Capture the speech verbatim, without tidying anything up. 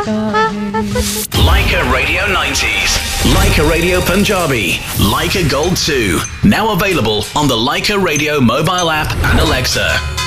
Leica Radio nineties. Leica Radio Punjabi. Leica Gold two. Now available on the Leica Radio mobile app and Alexa.